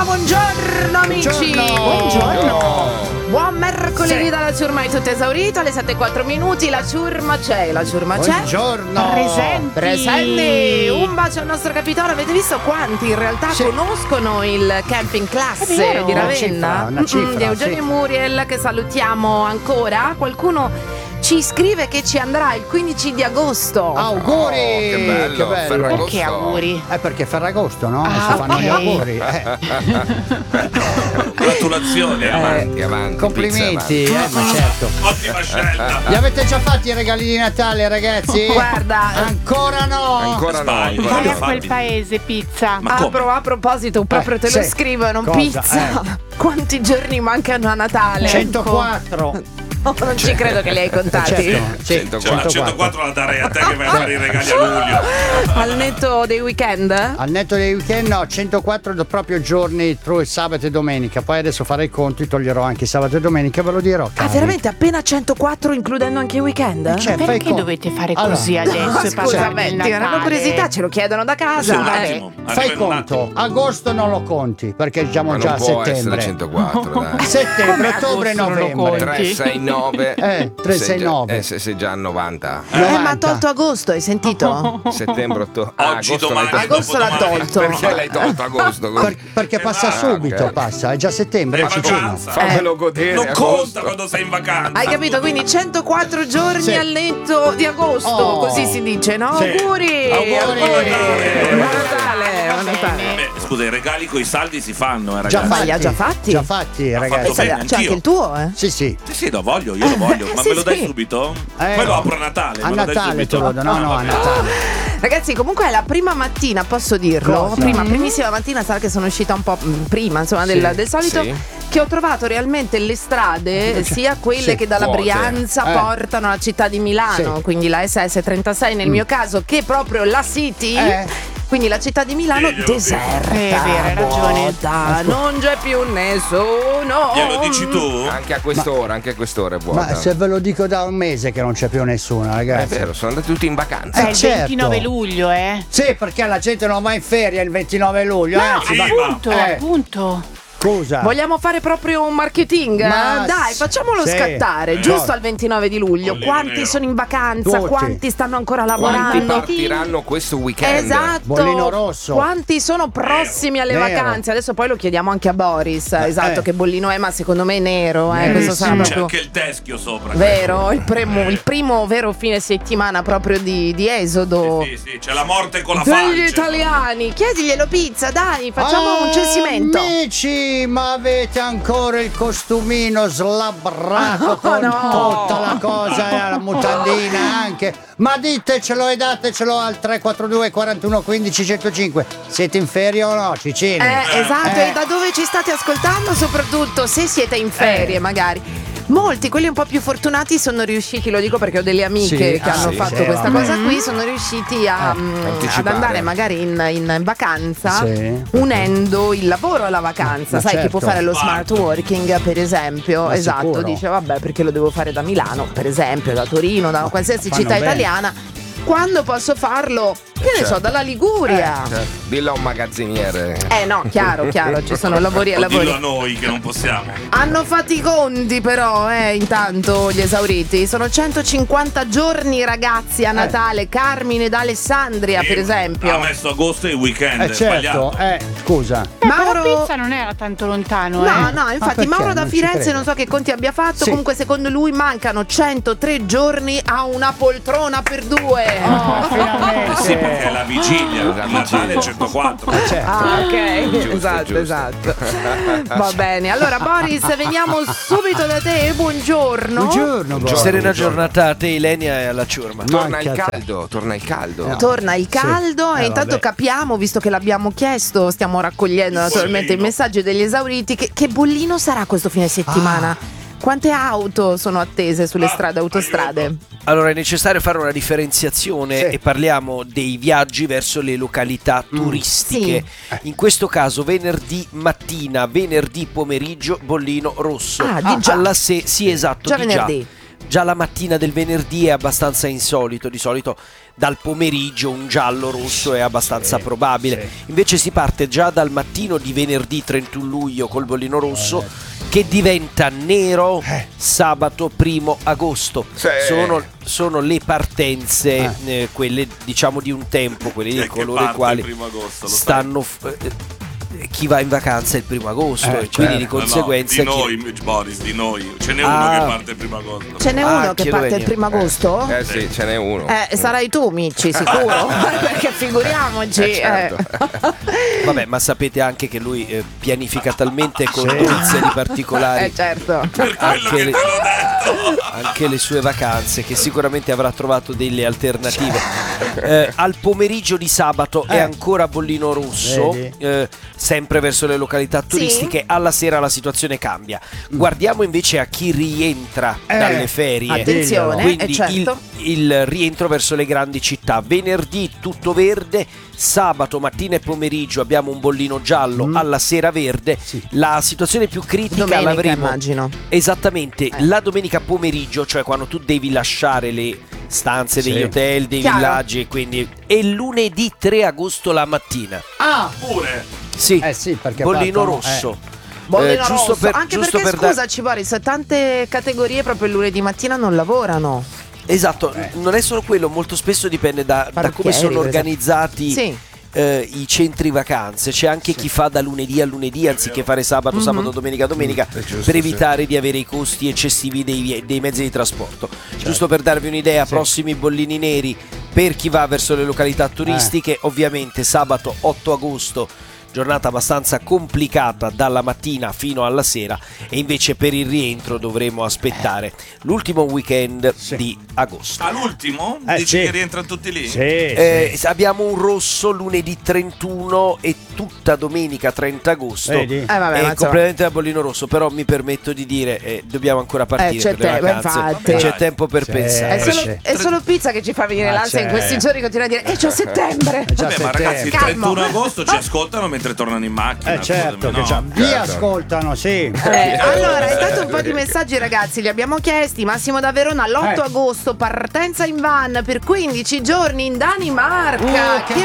ciurma, buongiorno amici. Buongiorno. Buon mercoledì dalla ciurma, è tutto esaurito, alle 7:04. La ciurma c'è, Buongiorno. Presenti. Un bacio al nostro capitano. Avete visto quanti in realtà conoscono il camping class di Ravenna? Una cifra, di Eugenio e Muriel, che salutiamo ancora. Qualcuno ci scrive che ci andrà il 15 di agosto. Auguri! Che bello. Ferragosto. Perché auguri? Perché Ferragosto, no? Si fanno gli auguri. Gratulazioni, avanti. Complimenti, ma certo. Ottima scelta. Li avete già fatti i regali di Natale, ragazzi? Guarda, Ancora no? Ancora no. Vai a quel paese, pizza. a proposito, proprio te lo sì. scrivono. Cosa? Pizza. Quanti giorni mancano a Natale? 104. Oh, non ci credo che li hai contati. Certo, sì, 104 la darei a te che vai a fare i regali a luglio. Al netto dei weekend? Al netto dei weekend no, 104 proprio giorni tra sabato e domenica. Poi adesso farei i conti, toglierò anche sabato e domenica, ve lo dirò. Ah, veramente appena 104 includendo anche i weekend? Cioè, fai Perché conto. dovete fare così adesso? E passare il Ti era una Natale? curiosità, ce lo chiedono da casa. Un attimo. Fai arriva un attimo. conto, agosto non lo conti perché siamo Ma già non a può settembre. essere 104, dai. Settembre, Come ottobre, agosto non lo novembre. conti? 3, 6, 9. 3, 6, 9. Sei già a 90. Ma ha tolto agosto, hai sentito? Settembre, ottobre. Oggi, domani, Agosto l'ha tolto. Perché l'hai tolto agosto? Così? Perché passa subito, ok. passa, è già settembre, in Cicino. vacanza. Fammelo godere. Non agosto. conta quando sei in vacanza. Hai capito? Quindi 104 giorni Sì. al netto di agosto, Oh. così si dice, no? Sì. Auguri! Auguri. Buon Natale! Buon Natale! Beh, scusa, i regali coi saldi si fanno, Già ragazzi. Ma li ha già fatti? Già fatti, Ha ragazzi. fatto bene. C'è anche il tuo, eh? Sì, sì. Sì, lo voglio, io lo voglio. Ma Sì, me lo dai sì. subito? Eh, Poi lo apro a Natale. A me lo dai Natale subito? te lo do, no, a vabbè. Natale. Ragazzi, comunque è la prima mattina, posso dirlo? Cosa? Primissima mattina, sarà che sono uscita un po' prima, insomma, del solito. Sì. Che ho trovato realmente le strade, sia quelle Sì, che dalla vuote. Brianza portano alla città di Milano, Sì. quindi la SS36 nel mio caso, che proprio la City. Quindi la città di Milano Sì, glielo deserta. È vero, hai ragione. vuota, non c'è più nessuno. Glielo dici tu? Anche a quest'ora è vuota. Ma se ve lo dico da un mese che non c'è più nessuno, È ragazzi. vero, sono andati tutti in vacanza. È il certo. 29 luglio, eh? Sì, perché la gente non va in ferie il 29 luglio. sì, ma- Appunto, Eh. appunto. Scusa. Vogliamo fare proprio un marketing? Ma Dai, facciamolo sì. scattare, giusto al 29 di luglio. Bollino Quanti nero. sono in vacanza? Tutti. Quanti stanno ancora Quanti lavorando? partiranno questo weekend? Esatto. Bollino rosso. Quanti sono prossimi alle Nero. vacanze? Adesso poi lo chiediamo anche a Boris. Esatto, che bollino è, ma secondo me è nero. Questo sarà C'è proprio anche il teschio sopra. vero. Il primo vero fine settimana proprio di esodo. Sì, c'è la morte con la Degli falce. italiani, chiediglielo pizza, dai, facciamo un censimento. Amici, ma avete ancora il costumino slabbrato con tutta la cosa, la mutandina anche. Ma ditecelo e datecelo al 342 41 15 105. Siete in ferie o no, Cicini? Esatto, e da dove ci state ascoltando, soprattutto se siete in ferie magari. Molti, quelli un po' più fortunati, sono riusciti, lo dico perché ho delle amiche Sì, che hanno sì, fatto sì, questa vabbè. cosa qui, sono riusciti ad anticipare. andare magari in vacanza, Sì. unendo il lavoro alla vacanza. Ma Sai, chi certo. può fare lo smart working, per esempio, Ma esatto, sicuro. dice vabbè, perché lo devo fare da Milano, per esempio, da Torino, da qualsiasi fanno città bene. italiana, quando posso farlo, che ne so, dalla Liguria. Dillo a un magazziniere. No, chiaro, ci sono lavori e O dillo lavori. a noi che non possiamo. Hanno fatto i conti però, intanto gli esauriti. Sono 150 giorni, ragazzi, a Natale. Carmine d'Alessandria, per Ha esempio. messo agosto e il weekend. è certo, sbagliato. scusa. Però Mauro... pizza non era tanto lontano, No, infatti perché? Mauro da Non ci Firenze credo. non so che conti abbia fatto. Sì. Comunque secondo lui mancano 103 giorni a una poltrona per due. Finalmente. Sì, perché è la vigilia, il Natale è 104. Certo. Ah, ok, Giusto. esatto. Va bene, allora Boris, veniamo subito da te. Buongiorno. Buongiorno, Boris. Serena giornata a te, Ilenia, e alla ciurma. Torna il Manca a te. caldo, torna il caldo. Torna il caldo e intanto vabbè. capiamo, visto che l'abbiamo chiesto, stiamo raccogliendo naturalmente i bollino. messaggi degli esauriti, che bollino sarà questo fine settimana? Quante auto sono attese sulle strade, autostrade? Allora è necessario fare una differenziazione Sì. e parliamo dei viaggi verso le località turistiche. In questo caso venerdì mattina, venerdì pomeriggio, bollino rosso. Di già. Sì, esatto, Già di venerdì. Già la mattina del venerdì è abbastanza insolito, di solito dal pomeriggio un giallo rosso è abbastanza probabile. Invece si parte già dal mattino di venerdì 31 luglio col bollino rosso che diventa nero sabato 1 agosto. Sì. Sono le partenze, quelle diciamo di un tempo, quelle di coloro i quali stanno... chi va in vacanza il 1 agosto e quindi di conseguenza Boris, di noi ce n'è uno che parte il 1 agosto. Ce n'è uno che parte il 1 agosto? Sì, ce n'è uno. Sarai tu, Micci, sicuro? Perché figuriamoci. Certo. Vabbè, ma sapete anche che lui pianifica talmente con dovizia di particolari certo. anche le sue vacanze, che sicuramente avrà trovato delle alternative. Al pomeriggio di sabato è ancora bollino rosso, sempre verso le località turistiche. Alla sera la situazione cambia. Guardiamo invece a chi rientra dalle ferie. Attenzione, quindi certo. il rientro verso le grandi città. Venerdì tutto verde, sabato mattina e pomeriggio abbiamo un bollino giallo, alla sera verde. La situazione più critica Domenica, l'avremo immagino. esattamente la domenica pomeriggio, cioè quando tu devi lasciare le stanze degli hotel, dei Chiaro. villaggi, quindi è lunedì 3 agosto la mattina. Pure Sì, perché bollino partono, rosso. Bollino Giusto rosso. Anche giusto perché, per scusaci Boris, tante categorie proprio il lunedì mattina non lavorano. Esatto, non è solo quello, molto spesso dipende da come Parrucchieri, sono per esempio. organizzati Sì. i centri vacanze. C'è anche chi fa da lunedì a lunedì anziché fare sabato, sabato, domenica, per evitare di avere i costi eccessivi dei mezzi di trasporto. Giusto per darvi un'idea, prossimi bollini neri per chi va verso le località turistiche, ovviamente sabato 8 agosto. Giornata abbastanza complicata dalla mattina fino alla sera, e invece per il rientro dovremo aspettare l'ultimo weekend di agosto. All'ultimo? Dici che rientrano tutti lì? Abbiamo un rosso lunedì 31 e tutta domenica 30 agosto. Vabbè, ma È insomma. completamente da bollino rosso, però mi permetto di dire dobbiamo ancora partire c'è per le tempo, vacanze. infatti. C'è tempo per pensare. È solo Pizza che ci fa venire l'ansia in questi giorni, continua a dire c'è settembre. Vabbè, ma ragazzi, il Calmo. 31 agosto ci ascoltano mentre tornano in macchina. certo, scusami, no? vi ascoltano, sì. Allora, intanto un po' di messaggi, ragazzi, li abbiamo chiesti. Massimo da Verona, l'8 agosto, partenza in van per 15 giorni in Danimarca. Che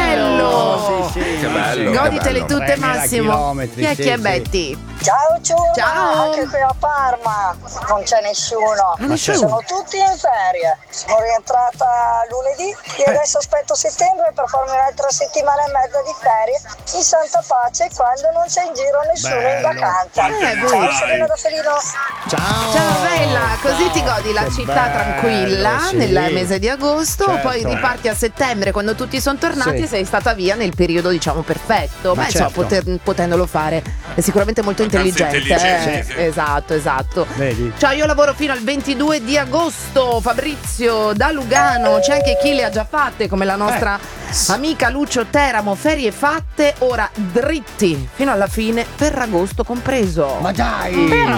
bello! Sì, Che bello. Goditele che bello. tutte, 3.000 Massimo. chilometri, Chi è sì, chi è sì. Betty? Ciao ciurma, Ciao. anche qui a Parma non c'è nessuno, nessuno? sono tutti in ferie. Sono rientrata lunedì e adesso aspetto settembre per farmi un'altra settimana e mezza di ferie in santa pace, quando non c'è in giro nessuno in vacanza. Ciao Serena da Felino. Ciao bella, così ti godi la città bello, tranquilla sì. nel mese di agosto, Certo. poi riparti a settembre quando tutti sono tornati Sì. e sei stata via nel periodo diciamo perfetto. Ma Beh, insomma, certo. potendolo fare è sicuramente molto Vacanze intelligente. intelligenti, sì. Esatto. Vedi? Ciao, io lavoro fino al 22 di agosto. Fabrizio da Lugano, c'è anche chi le ha già fatte come la nostra amica Lucio Teramo. Ferie fatte, ora dritti fino alla fine, Ferragosto compreso. Ma dai!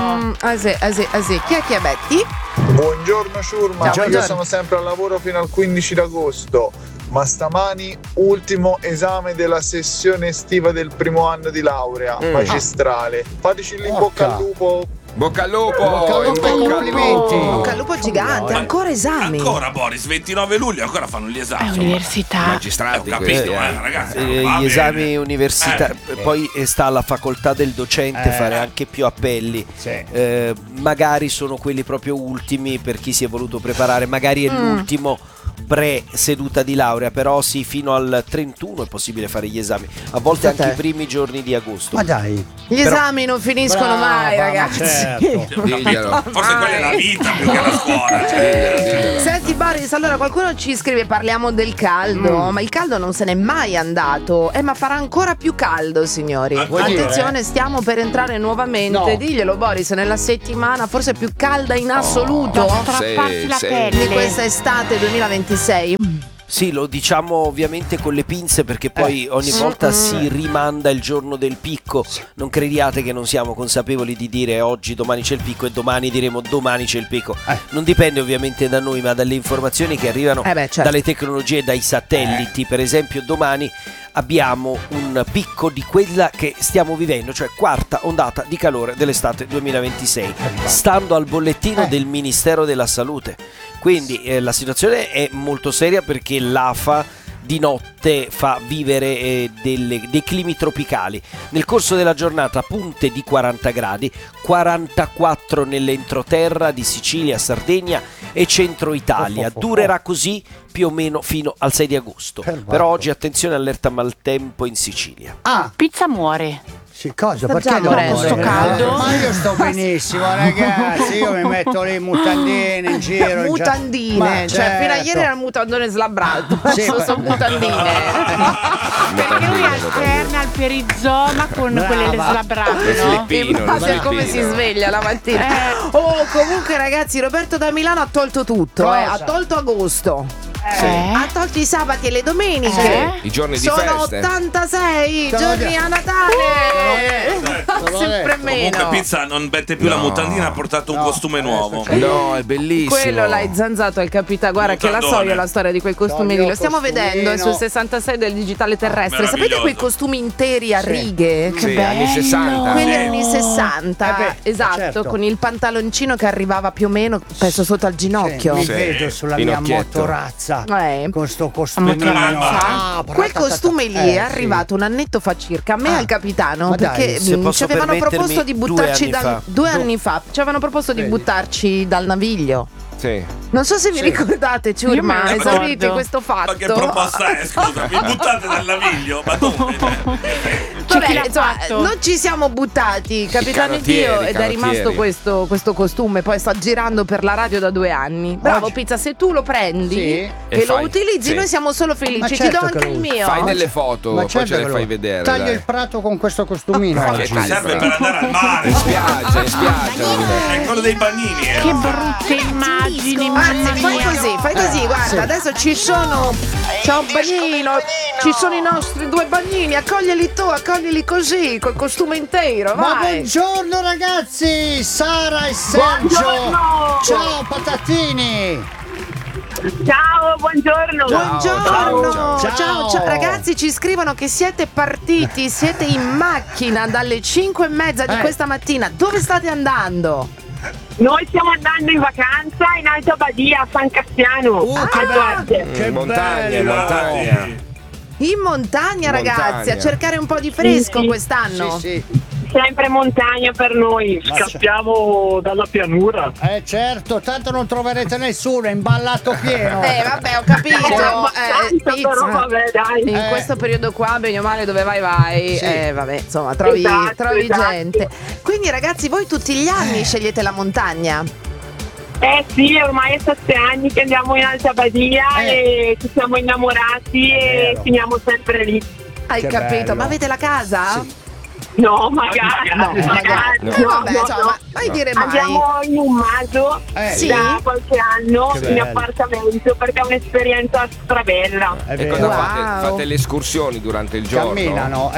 Sì. Chi è Betty? Buongiorno Ciurma, Ciao, buongiorno. io sono sempre al lavoro fino al 15 d'agosto, ma stamani ultimo esame della sessione estiva del primo anno di laurea magistrale. Fateci in bocca al lupo. Bocca al lupo! Bocca al lupo, in bocca al complimenti. lupo. Bocca al lupo gigante, ancora esami. Ancora Boris, 29 luglio ancora fanno gli esami. insomma. Università. Magistrati Ho capito, questi, ragazzi. Gli va esami bene. universitari, poi sta alla facoltà del docente fare anche più appelli. Sì. Magari sono quelli proprio ultimi per chi si è voluto preparare, magari è l'ultimo pre-seduta di laurea, però sì, fino al 31 è possibile fare gli esami, a volte Pensate. anche i primi giorni di agosto. Ma dai! Gli esami non finiscono mai, Brava, ragazzi. ma certo. Diglielo. Forse quella è la vita più che la scuola. Cioè. Senti Boris, allora qualcuno ci scrive parliamo del caldo, ma il caldo non se n'è mai andato, ma farà ancora più caldo, signori. Vuoi Attenzione, stiamo per entrare nuovamente, No. diglielo Boris, nella settimana forse più calda in assoluto Strapparsi la sì. di pelle. questa estate 2026. Sì, lo diciamo ovviamente con le pinze, perché poi ogni volta si rimanda il giorno del picco. Non crediate che non siamo consapevoli di dire oggi, domani c'è il picco e domani diremo domani c'è il picco. Non dipende ovviamente da noi, ma dalle informazioni che arrivano certo. dalle tecnologie, dai satelliti. Per esempio domani abbiamo un picco di quella che stiamo vivendo, cioè quarta ondata di calore dell'estate 2026, stando al bollettino del Ministero della Salute. Quindi la situazione è molto seria perché l'AFA di notte fa vivere dei climi tropicali. Nel corso della giornata punte di 40 gradi, 44 nell'entroterra di Sicilia, Sardegna e centro Italia. Durerà così più o meno fino al 6 di agosto. Però oggi attenzione, allerta maltempo in Sicilia. Pizza muore. Sì, cosa? Sta Perché già devo morendo. morire? Sto caldo. Ma io sto benissimo, ragazzi. Io mi metto lì mutandine in giro. Mutandine, Ma cioè certo. fino a ieri era un mutandone slabrato, Sì, adesso sono mutandine. Perché lui alterna il perizoma con Brava. quelle slabrate, Lo no? slippino, In lo base a come si slippino. sveglia la mattina. Oh, comunque ragazzi, Roberto da Milano ha tolto tutto, Cosa? ha tolto agosto. Eh? Ha tolto i sabati e le domeniche. I giorni di Sono feste. 86 Te l'ho giorni detto. a Natale. Te l'ho Sempre detto. Comunque meno. Pizza non mette più la mutandina, ha portato un costume nuovo. No, è bellissimo. Quello l'hai zanzato al capitano. Guarda che la so Mutandone. io la storia di quei costumi lì. Lo stiamo Costumino. vedendo sul 66 del digitale terrestre. Sapete Meraviglioso. quei costumi interi a righe? Sì, anni 60. Quelli Sì. anni 60, esatto, certo. con il pantaloncino che arrivava più o meno, penso sotto al ginocchio. Mi Sì. vedo sulla mia Pinocchietto. motorazza Eh. con sto costumino. Quel costume lì è arrivato un annetto fa circa a me e al capitano, ma dai, perché se posso ci avevano permettermi, proposto di 2 buttarci anni fa. 2 anni fa. Ci avevano proposto di Vedi. buttarci dal naviglio. Sì. Non so se vi ricordate, Io me Ciurma, lo esaurite ricordo. questo fatto. Ma che proposta è? Scusa, mi buttate dal naviglio? Ma dove? C'è chi Vabbè, l'ha insomma, fatto? non ci siamo buttati, capitano canottieri, Dio, ed è canottieri. rimasto questo costume. Poi sta girando per la radio da 2 anni. Bravo, Oggi- Pizza, se tu lo prendi Sì. e E lo fai- utilizzi, sì. noi siamo solo felici. Ma Ti certo do che anche lo il uso. mio. Fai delle foto, Ma poi certo ce le che fai lo- vedere. Taglio dai. il prato con questo costumino Ma oggi. che Serve per andare al mare. In spiaggia, in spiaggia. È quello dei bagnini, Che brutte immagini, mamma Anzi, fai mia. così, guarda, adesso ci sono. Ciao bagnino, ci sono i nostri 2 bagnini, accoglili tu, accoglili così, col costume intero, Ma vai. buongiorno ragazzi, Sara e Sergio. Ciao patatini. Ciao, buongiorno. Buongiorno, Ciao. ciao, ragazzi, ci scrivono che siete partiti, siete in macchina dalle 5:30 di questa mattina. Dove state andando? Noi stiamo andando in vacanza in Alta Badia, a San Cassiano. Che bello. Che Montagna, bello. montagna. In montagna, ragazzi, Montagna. a cercare un po' di fresco Sì, sì. quest'anno. Sì, Sempre montagna per noi. Scappiamo dalla pianura. certo, tanto non troverete nessuno, è imballato pieno. Vabbè, ho capito. Abbastanza, Pizza. però vabbè, dai. In questo periodo qua, bene o male, dove vai. Sì. Vabbè, insomma, trovi Esatto. gente. Quindi, ragazzi, voi tutti gli anni scegliete la montagna? Sì, ormai è 7 anni che andiamo in Alta Badia e ci siamo innamorati e Vero. finiamo sempre lì. Hai Che capito? bello. Ma avete la casa? No, magari. No, magari. No. Vabbè, no, insomma, no. mai dire mai. Andiamo in un maso Sì. da qualche anno Che in bello. appartamento perché è un'esperienza strabella. È E vero. cosa Wow. fate le escursioni durante il giorno? Camminano,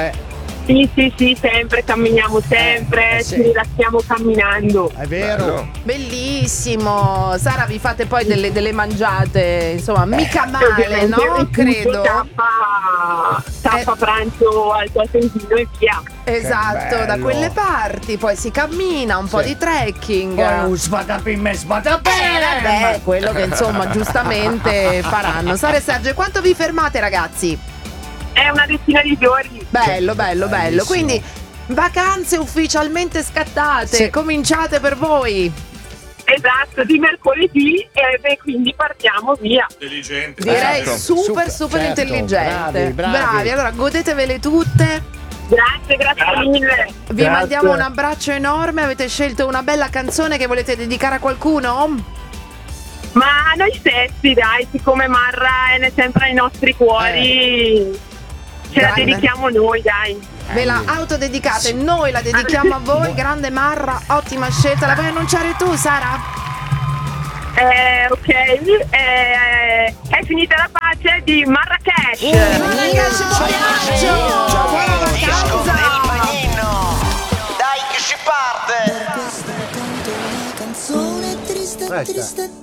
Sì, sempre, camminiamo sempre, sì. ci rilassiamo camminando. è vero. Bello. Bellissimo. Sara, vi fate poi delle mangiate, insomma, mica male, Ovviamente no? il Credo. Tappa pranzo al Tolentino e via. Esatto, da bello. quelle parti. Poi si cammina, un po' Sì. di trekking. Poi un sbadapim, Vabbè, quello che insomma giustamente faranno. Sara e Sergio, quanto vi fermate, ragazzi? È una decina di giorni. Bello, bello, bello. Bellissimo. Quindi vacanze ufficialmente scattate. Sì. Cominciate per voi. Esatto, di mercoledì e quindi partiamo via. Intelligente. Direi Esatto. super Certo, intelligente. bravi. Allora godetevele tutte. Grazie mille. Vi Grazie. mandiamo un abbraccio enorme. Avete scelto una bella canzone che volete dedicare a qualcuno? Ma a noi stessi, dai, siccome Marra è sempre ai nostri cuori, ce la Grande. dedichiamo noi, dai. Ve la autodedicate, noi la dedichiamo a voi. Grande Marra, ottima scelta. La vuoi annunciare tu, Sara? Ok, è finita la pace di Marrakesh. Marrakesh, buon viaggio! Buona vacanza! Dai che si parte! Aspetta.